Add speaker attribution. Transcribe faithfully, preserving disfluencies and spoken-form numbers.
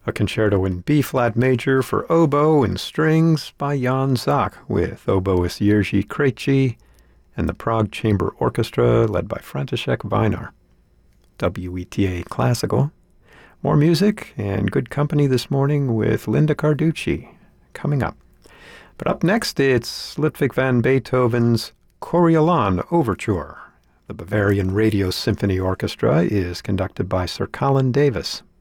Speaker 1: A concerto in B-flat major for oboe and strings by Jan Zach, with oboist Jerzy Krejci and the Prague Chamber Orchestra led by František Weinar. W E T A Classical. More music and good company this morning with Linda Carducci coming up. But up next, it's Ludwig van Beethoven's Coriolan Overture. The Bavarian Radio Symphony Orchestra is conducted by Sir Colin Davis.